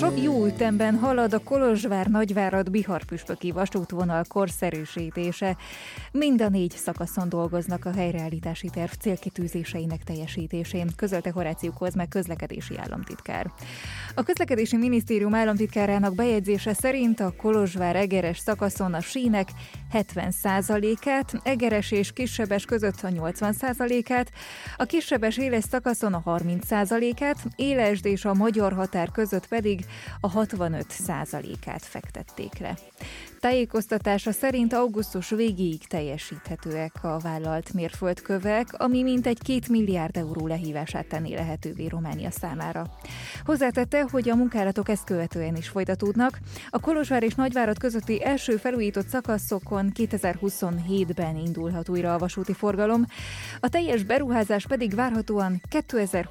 Jó ütemben halad a Kolozsvár-Nagyvárad-Bihar-püspöki vasútvonal korszerűsítése. Mind a 4 szakaszon dolgoznak a helyreállítási terv célkitűzéseinek teljesítésén, közölte Horáciu Kozma közlekedési államtitkár. A közlekedési minisztérium államtitkárának bejegyzése szerint a Kolozsvár-Egeres szakaszon a sínek 70%-át, Egeres és Kissebes között a 80%-át, a Kissebes Éles szakaszon a 30%-át, Élesd és a magyar határ között pedig a 65%-át fektették le. Tájékoztatása szerint augusztus végéig teljesíthetőek a vállalt mérföldkövek, ami mintegy 2 milliárd euró lehívását tenné lehetővé Románia számára. Hozzátette, hogy a munkálatok ezt követően is folytatódnak. A Kolozsvár és Nagyvárad közötti első felújított szakaszokon 2027-ben indulhat újra a vasúti forgalom, a teljes beruházás pedig várhatóan